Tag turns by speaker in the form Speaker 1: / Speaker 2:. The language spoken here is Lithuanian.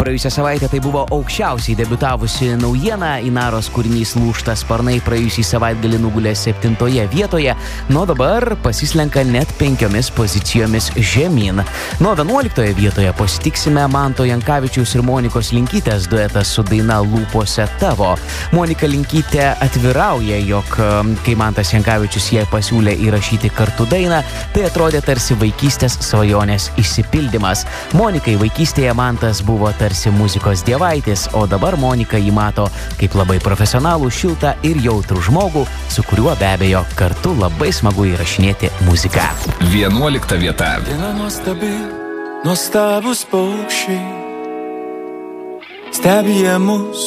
Speaker 1: Praėjusią savaitę tai buvo aukščiausiai debiutavusi naujiena. Inaros kūrinys Lūžta sparnai praėjusį savaitgalį nugulė 7 vietoje, nuo dabar pasislenka net 5 pozicijomis žemyn. Nuo 11 vietoje pasitiksime Manto Jankavičiaus ir Monikos Linkytės duetas su daina Lūpose tavo. Monika Linkytė atvirauja, jog kai Mantas Jankavičius jai pasiūlė įrašyti kartu dainą, tai atrodė tarsi vaikystės svajonės išsipildymas. Monikai vaikystėje Mantas buvo tarsi muzikos dievaitis, o dabar Monika jį mato kaip labai profesionalų, šiltą ir jautrų žmogų, su kuriuo be abejo kartu labai smagu įrašinėti muziką.
Speaker 2: 11 vieta.
Speaker 3: Diena nuostabi, nuostabus paukščiai stebė mus